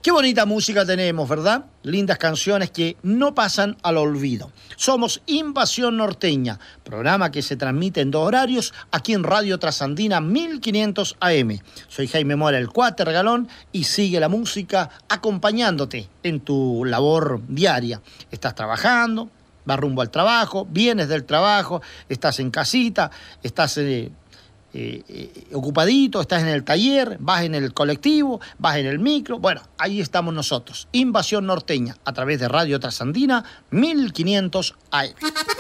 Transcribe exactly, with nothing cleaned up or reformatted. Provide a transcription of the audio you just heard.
Qué bonita música tenemos, ¿verdad? Lindas canciones que no pasan al olvido. Somos Invasión Norteña, programa que se transmite en dos horarios aquí en Radio Trasandina mil quinientos A M. Soy Jaime Mora, el Cuate Regalón, y sigue la música acompañándote en tu labor diaria. Estás trabajando, vas rumbo al trabajo, vienes del trabajo, estás en casita, estás... Eh, Eh, eh, ocupadito, estás en el taller, vas en el colectivo, vas en el micro. Bueno, ahí estamos nosotros, Invasión Norteña, a través de Radio Trasandina mil quinientos A M.